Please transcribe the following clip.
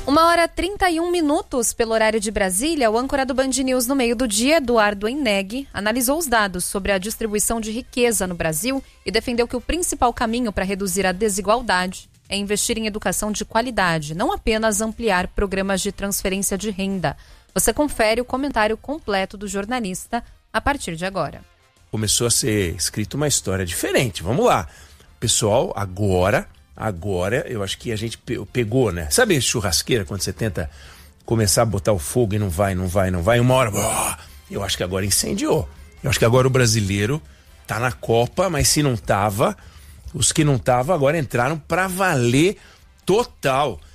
1h31 pelo horário de Brasília. O âncora do Band News no meio do dia, Eduardo Eneg, analisou os dados sobre a distribuição de riqueza no Brasil e defendeu que o principal caminho para reduzir a desigualdade é investir em educação de qualidade, não apenas ampliar programas de transferência de renda. Você confere o comentário completo do jornalista a partir de agora. Começou a ser escrita uma história diferente. Vamos lá. Pessoal, agora eu acho que a gente pegou, né? Sabe churrasqueira, quando você tenta começar a botar o fogo e não vai, uma hora, eu acho que agora incendiou. Eu acho que agora o brasileiro tá na Copa, mas se não tava, os que não tava agora entraram pra valer total.